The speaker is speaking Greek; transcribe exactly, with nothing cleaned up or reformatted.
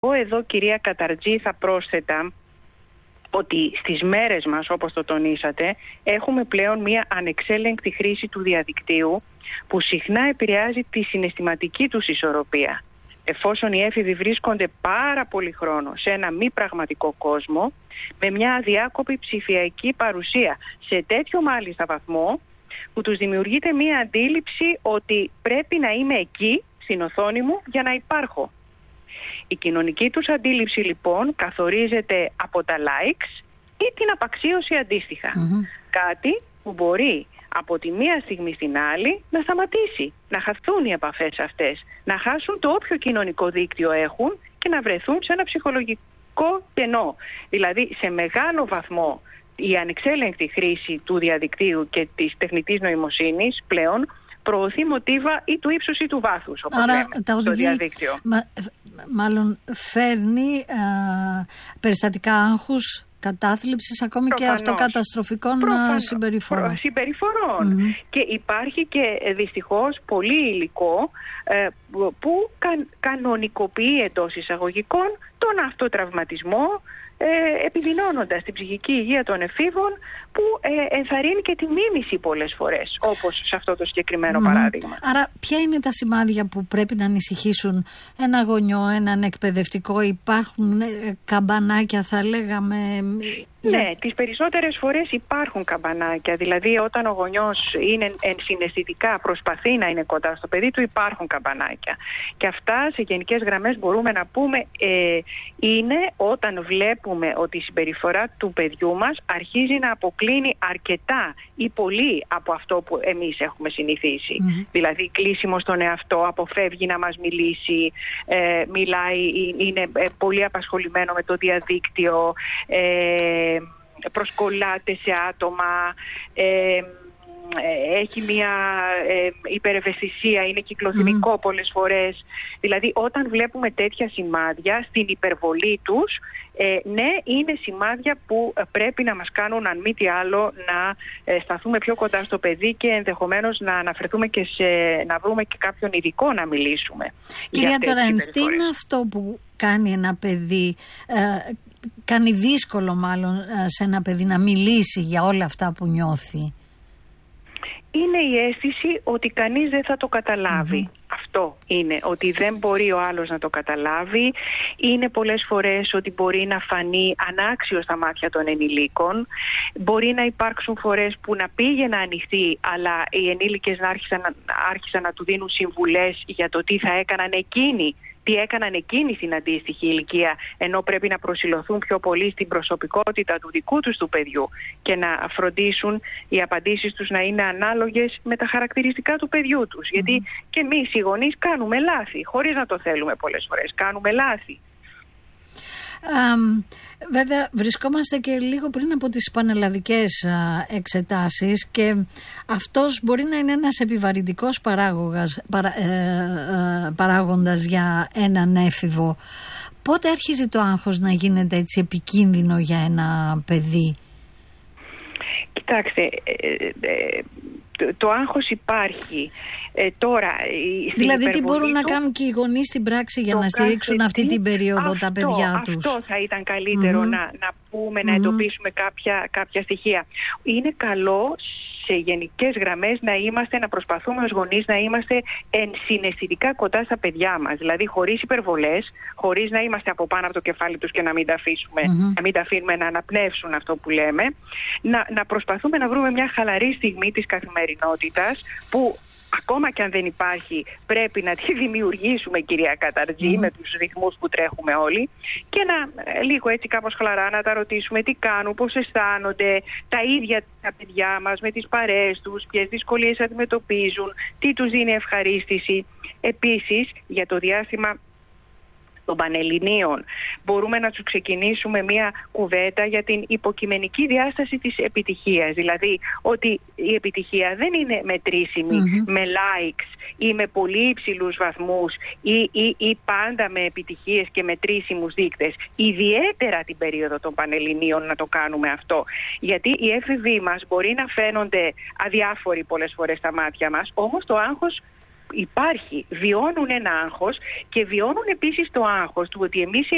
Εγώ εδώ, κυρία Καταρτζή, θα πρόσθετα ότι στις μέρες μας, όπως το τονίσατε, έχουμε πλέον μια ανεξέλεγκτη χρήση του διαδικτύου που συχνά επηρεάζει τη συναισθηματική τους ισορροπία. Εφόσον οι έφηβοι βρίσκονται πάρα πολύ χρόνο σε ένα μη πραγματικό κόσμο, με μια αδιάκοπη ψηφιακή παρουσία, σε τέτοιο μάλιστα βαθμό που τους δημιουργείται μια αντίληψη ότι πρέπει να είμαι εκεί στην οθόνη μου για να υπάρχω. Η κοινωνική τους αντίληψη λοιπόν καθορίζεται από τα likes ή την απαξίωση αντίστοιχα. Mm-hmm. Κάτι που μπορεί από τη μία στιγμή στην άλλη να σταματήσει, να χαθούν οι επαφές αυτές, να χάσουν το όποιο κοινωνικό δίκτυο έχουν και να βρεθούν σε ένα ψυχολογικό κενό. Δηλαδή σε μεγάλο βαθμό η ανεξέλεγκτη χρήση του διαδικτύου και της τεχνητής νοημοσύνης πλέον προωθεί μοτίβα ή του ύψους ή του βάθους, όπως Άρα, λέμε, τα οδηγεί, στο διαδίκτυο. Μα, μάλλον φέρνει α, περιστατικά άγχους, κατάθλιψης, ακόμη Προφανώς. και αυτοκαταστροφικών Προφανώς. συμπεριφορών. συμπεριφορών. Mm-hmm. Και υπάρχει και δυστυχώς πολύ υλικό ε, που κα, κανονικοποιεί εντός εισαγωγικών τον αυτοτραυματισμό, ε, επιδεινώνοντας την ψυχική υγεία των εφήβων, που ε, ενθαρρύνει και τη μίμηση πολλές φορές, όπως σε αυτό το συγκεκριμένο mm. παράδειγμα. Άρα ποια είναι τα σημάδια που πρέπει να ανησυχήσουν ένα γονιό, έναν εκπαιδευτικό? Υπάρχουν ε, καμπανάκια, θα λέγαμε? Ναι, τις περισσότερες φορές υπάρχουν καμπανάκια. Δηλαδή όταν ο γονιός είναι ενσυναισθητικά, προσπαθεί να είναι κοντά στο παιδί του, υπάρχουν καμπανάκια. Και αυτά σε γενικές γραμμές μπορούμε να πούμε ε, είναι όταν βλέπουμε ότι η συμπεριφορά του παιδιού μας αρχίζει να αποκλίνει αρκετά ή πολύ από αυτό που εμείς έχουμε συνηθίσει. Mm-hmm. Δηλαδή κλείσιμο στον εαυτό, αποφεύγει να μας μιλήσει, ε, μιλάει, είναι πολύ απασχολημένο με το διαδίκτυο, ε, προσκολάται σε άτομα, ε, έχει μια ε, υπερευαισθησία, είναι κυκλοθυμικό mm. πολλές φορές. Δηλαδή όταν βλέπουμε τέτοια σημάδια στην υπερβολή τους, ε, ναι, είναι σημάδια που πρέπει να μας κάνουν, αν μη τι άλλο, να ε, σταθούμε πιο κοντά στο παιδί και ενδεχομένως να αναφερθούμε και σε, να βρούμε και κάποιον ειδικό να μιλήσουμε. Κυρία Τωρένς, τι είναι αυτό που κάνει ένα παιδί, ε, κάνει δύσκολο μάλλον σε ένα παιδί να μιλήσει για όλα αυτά που νιώθει? Είναι η αίσθηση ότι κανείς δεν θα το καταλάβει. Mm-hmm. Αυτό είναι, ότι δεν μπορεί ο άλλος να το καταλάβει. Είναι πολλές φορές ότι μπορεί να φανεί ανάξιο στα μάτια των ενηλίκων. Μπορεί να υπάρξουν φορές που να πήγε να ανοιχτεί, αλλά οι ενήλικες να άρχισαν, άρχισαν να του δίνουν συμβουλές για το τι θα έκαναν εκείνοι, τι έκαναν εκείνοι στην αντίστοιχη ηλικία, ενώ πρέπει να προσηλωθούν πιο πολύ στην προσωπικότητα του δικού τους του παιδιού και να φροντίσουν οι απαντήσεις τους να είναι ανάλογες με τα χαρακτηριστικά του παιδιού τους. Mm-hmm. Γιατί και εμείς οι γονείς κάνουμε λάθη, χωρίς να το θέλουμε πολλές φορές. Κάνουμε λάθη. Um, βέβαια βρισκόμαστε και λίγο πριν από τις πανελλαδικές uh, εξετάσεις και αυτός μπορεί να είναι ένας επιβαρυντικός παράγοντας, παρα, ε, ε, παράγοντας για έναν έφηβο. Πότε αρχίζει το άγχος να γίνεται έτσι επικίνδυνο για ένα παιδί? Κοιτάξτε, ε, ε, το, το άγχος υπάρχει. Ε, τώρα, δηλαδή τι μπορούν του, να κάνουν και οι γονείς στην πράξη για να στηρίξουν τι, αυτή την περίοδο αυτό, τα παιδιά τους? Αυτό θα ήταν καλύτερο mm-hmm. να, να πούμε, να mm-hmm. εντοπίσουμε κάποια, κάποια στοιχεία. Είναι καλό σε γενικές γραμμές να είμαστε, να προσπαθούμε ως γονείς να είμαστε ενσυναισθητικά κοντά στα παιδιά μας. Δηλαδή χωρίς υπερβολές, χωρίς να είμαστε από πάνω από το κεφάλι τους και να μην τα αφήσουμε, mm-hmm. να μην τα αφήνουμε να αναπνεύσουν αυτό που λέμε. Να, να προσπαθούμε να βρούμε μια χαλαρή στιγμή της καθημερινότητας που ακόμα και αν δεν υπάρχει, πρέπει να τη δημιουργήσουμε, κυρία Καταρτζή, mm. με τους ρυθμούς που τρέχουμε όλοι, και να λίγο έτσι κάπως χαλαρά να τα ρωτήσουμε τι κάνουν, πώς αισθάνονται τα ίδια τα παιδιά μας με τις παρέες τους, ποιες δυσκολίες αντιμετωπίζουν, τι τους δίνει ευχαρίστηση. Επίσης, για το διάστημα των Πανελληνίων μπορούμε να τους ξεκινήσουμε μια κουβέντα για την υποκειμενική διάσταση της επιτυχίας. Δηλαδή ότι η επιτυχία δεν είναι μετρήσιμη mm-hmm. με likes ή με πολύ υψηλούς βαθμούς ή, ή, ή πάντα με επιτυχίες και μετρήσιμους δείκτες. Ιδιαίτερα την περίοδο των Πανελληνίων να το κάνουμε αυτό. Γιατί οι έφηβοι μας μπορεί να φαίνονται αδιάφοροι πολλές φορές στα μάτια μας, όμως το άγχος υπάρχει, βιώνουν ένα άγχος και βιώνουν επίσης το άγχος του ότι εμείς οι